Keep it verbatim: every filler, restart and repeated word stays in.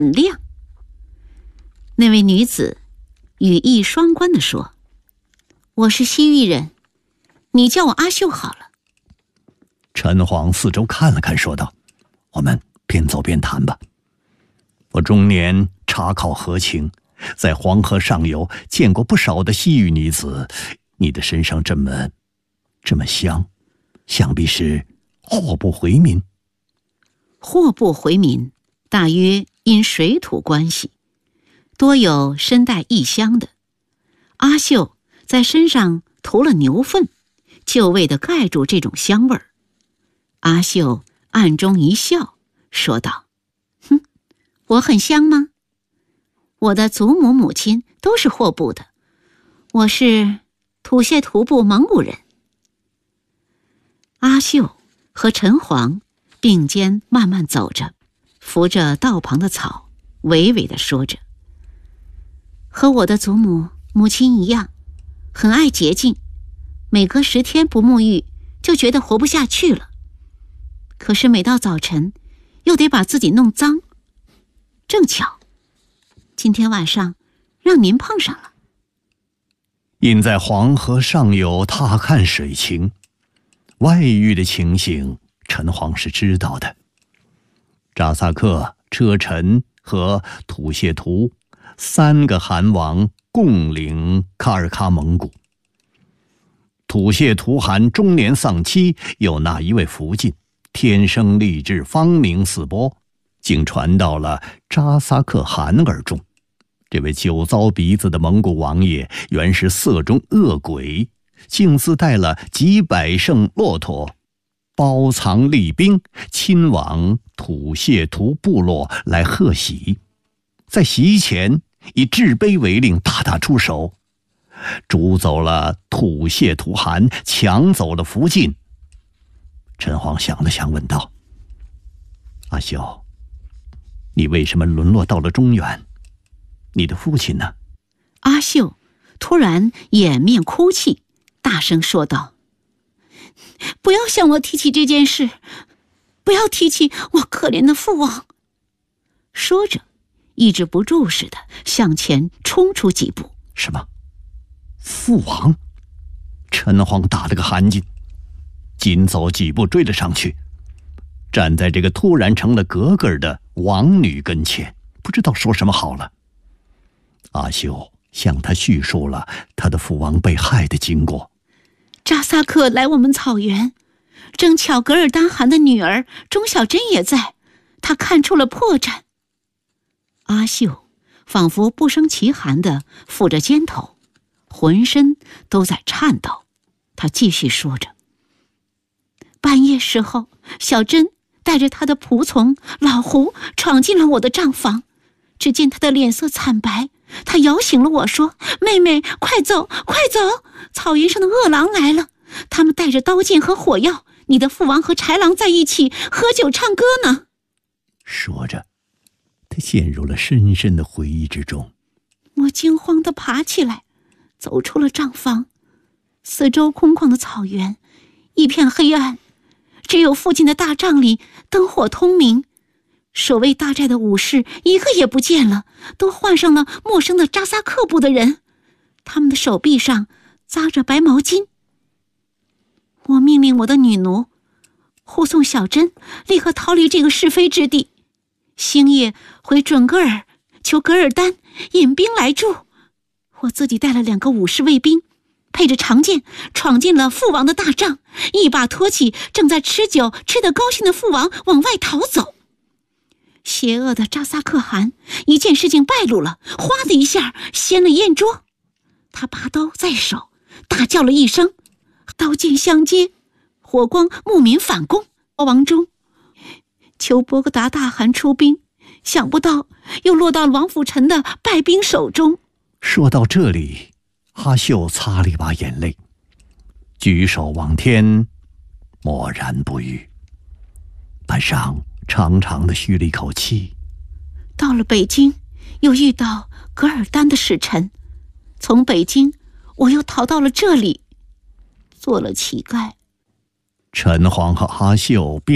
很亮。那位女子语意双关地说：“我是西域人，你叫我阿秀好了。” 陈黄四周看了看，说道：“我们边走边谈吧。我中年查考河情，在黄河上游见过不少的西域女子，你的身上这么这么香，想必是货不回民。” 货不回民大约因水土关系，多有身带异香的。阿秀在身上涂了牛粪，就为的盖住这种香味儿。阿秀暗中一笑，说道：“哼，我很香吗？我的祖母母亲都是货部的，我是土谢图部蒙古人。”阿秀和陈黄并肩慢慢走着，扶着道旁的草，娓娓地说着：“和我的祖母母亲一样，很爱洁净，每隔十天不沐浴就觉得活不下去了。可是每到早晨又得把自己弄脏。正巧今天晚上让您碰上了。” 因在黄河上游踏看水情，外域的情形陈黄是知道的。扎萨克、车臣和土谢图三个汗王共领喀尔喀蒙古。土谢图汗中年丧妻，又纳一位福晋，天生丽质，芳名四播，竟传到了扎萨克汗耳中。这位酒糟鼻子的蒙古王爷原是色中恶鬼，竟自带了几百乘骆驼，包藏厉兵，亲往土谢图部落来贺喜。在席前以制卑为令，大打出手，逐走了土谢图汗，抢走了福晋。陈黄想了想，问道：“阿秀，你为什么沦落到了中原？你的父亲呢？” 阿秀突然掩面哭泣，大声说道：“不要向我提起这件事，不要提起我可怜的父王。”说着抑制不住似的向前冲出几步。 “什么？父王？”陈黄打了个寒噤，紧走几步追了上去，站在这个突然成了格格的王女跟前，不知道说什么好了。阿秀向他叙述了他的父王被害的经过。 扎萨克来我们草原，正巧噶尔丹汗的女儿钟小珍也在，他看出了破绽。阿秀仿佛不胜其寒地抚着肩头，浑身都在颤抖。他继续说着：“半夜时候，小珍带着她的仆从老胡闯进了我的帐房，只见她的脸色惨白。他摇醒了我，说：‘妹妹，快走，快走！草原上的恶狼来了，他们带着刀剑和火药，你的父王和豺狼在一起喝酒唱歌呢。’” 说着，他陷入了深深的回忆之中。 我惊慌地爬起来，走出了帐房。四周空旷的草原，一片黑暗，只有附近的大帐里灯火通明。守卫大寨的武士一个也不见了，都换上了陌生的扎萨克部的人，他们的手臂上扎着白毛巾。我命令我的女奴护送小珍立刻逃离这个是非之地，星夜回准噶尔求噶尔丹引兵来助。我自己带了两个武士卫兵，配着长剑闯进了父王的大帐，一把拖起正在吃酒吃得高兴的父王往外逃走。邪恶的扎萨克汗一见事情败露了，哗的一下掀了宴桌，他拔刀在手，大叫了一声，刀剑相接，火光牧民反攻。王中求波格达大汗出兵，想不到又落到王辅臣的败兵手中。 说到这里，阿秀擦了一把眼泪，举手望天，默然不语。半晌长长的吁了一口气。 到了北京，又遇到噶尔丹的使臣，从北京我又逃到了这里，做了乞丐。 陈黄和阿秀便